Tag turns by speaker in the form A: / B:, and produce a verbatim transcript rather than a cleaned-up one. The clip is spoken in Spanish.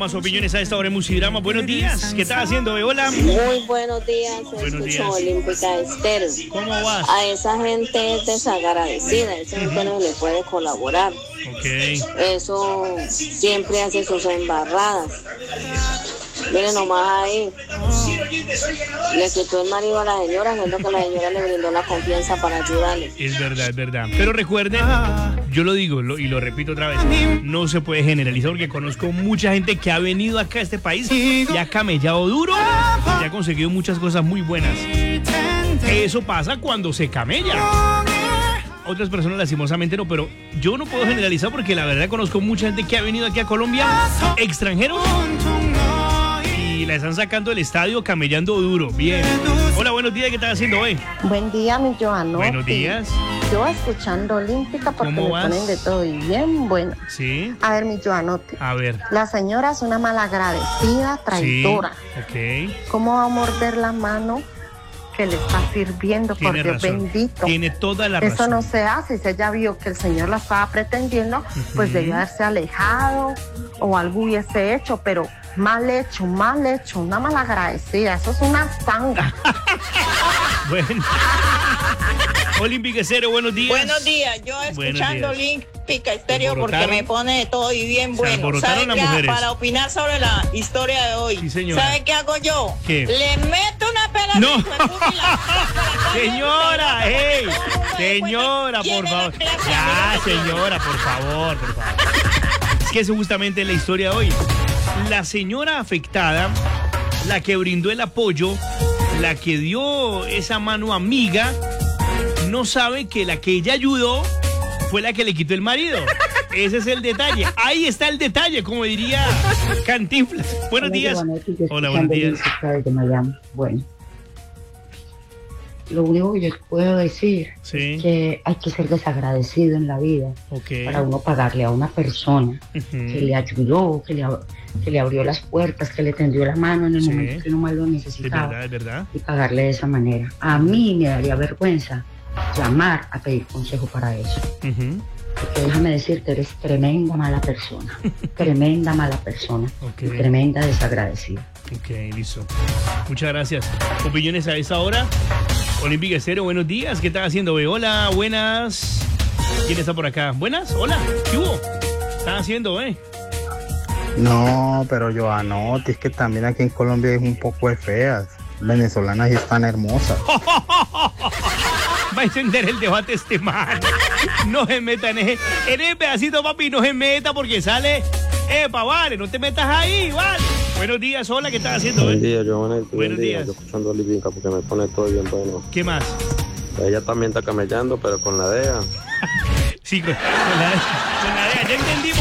A: más opiniones a esta hora en Musidrama. Buenos días, ¿qué estás haciendo, Hola?
B: Muy buenos días,
A: Buenos días.
B: escucho Olímpica Estéreo.
A: ¿Cómo vas?
B: A esa gente es desagradecida, esa gente no le puede colaborar.
A: Ok.
B: Eso siempre hace sus embarradas. Miren nomás ahí, le quitó el marido a la señora, siendo que la señora le brindó la confianza para ayudarle.
A: Es verdad, es verdad. Pero recuerden, yo lo digo lo, y lo repito otra vez, no se puede generalizar porque conozco mucha gente que ha venido acá a este país y ha camellado duro y ha conseguido muchas cosas muy buenas. Eso pasa cuando se camella. Otras personas lastimosamente no, pero yo no puedo generalizar porque la verdad conozco mucha gente que ha venido aquí a Colombia, extranjeros, y la están sacando del estadio camellando duro. Bien. Hola, buenos días, ¿qué estás haciendo hoy?
C: Buen día, mi Joano.
A: Buenos días.
C: Yo escuchando Olímpica porque
A: ¿Cómo
C: me
A: vas?
C: ponen de todo y bien bueno.
A: Sí.
C: A ver, mi Joanote.
A: A ver.
C: La señora es una malagradecida, traidora.
A: Sí. Ok.
C: ¿Cómo va a morder la mano que le está sirviendo? Por
A: Tiene
C: Dios
A: razón.
C: bendito.
A: Tiene toda la
C: Eso
A: razón.
C: no se hace. Si ella vio que el señor la estaba pretendiendo,
A: Ujú.
C: pues debió haberse alejado o algo hubiese hecho, pero mal hecho, mal hecho, una malagradecida. Eso es una zanga.
A: Bueno. Olímpica Cero, buenos días.
D: Buenos días, yo
A: Buenos
D: escuchando
A: días.
D: Olímpica Estéreo porque
A: Alborotaron.
D: me pone de todo y bien
A: Se
D: bueno.
A: alborotaron
D: ¿Sabe
A: las
D: qué?
A: mujeres.
D: Para opinar sobre la historia de hoy.
A: Sí, señora.
D: ¿Sabe qué hago yo?
A: ¿Qué?
D: Le meto una pela
A: No.
D: de puta y la-
A: Señora, hey,
D: Todo el mundo se dé
A: señora,
D: cuenta quién
A: por
D: es la
A: favor.
D: clase
A: Ya,
D: de-
A: señora, por favor, por favor. Es que eso justamente es la historia de hoy. La señora afectada, la que brindó el apoyo, la que dio esa mano amiga, no sabe que la que ella ayudó fue la que le quitó el marido. Ese es el detalle. Ahí está el detalle, como diría Cantinflas. Buenos días. Hola, buenos días.
E: De Miami. Bueno, lo único que yo puedo decir
A: Sí.
E: es que hay que ser desagradecido en la vida
A: Ok.
E: para uno pagarle a una persona
A: Ujú.
E: que le ayudó, que le, ab- que le abrió las puertas, que le tendió la mano en el
A: Sí.
E: momento que uno más lo
A: Es
E: necesitaba,
A: verdad, es verdad.
E: y pagarle de esa manera. A mí me daría vergüenza llamar a pedir consejo para eso.
A: Ujú.
E: Porque déjame decirte, eres tremenda mala persona, tremenda mala persona,
A: Ok.
E: y tremenda desagradecida.
A: Ok, listo. Muchas gracias. Opiniones a esa hora. Olímpica Cero, buenos días. ¿Qué estás haciendo, ve? Hola, buenas. ¿Quién está por acá? Buenas, hola. ¿Qué hubo? ¿Qué estás haciendo, eh?
F: No, pero Joanotti, es que también aquí en Colombia es un poco de feas. Venezolanas y están hermosas.
A: Va a entender el debate este man. No se meta en ese, en ese pedacito, papi, no se meta porque sale. Epa, vale, no te metas ahí, vale. Buenos días, hola, ¿qué estás haciendo,
G: Buen
A: eh?
G: día, Giovanni.
A: Buenos días.
G: Yo escuchando Olímpica porque me pone todo bien bueno.
A: ¿Qué más?
G: Ella también está camellando, pero con la D E A.
A: Sí, con, con la, con la D E A, ya entendimos.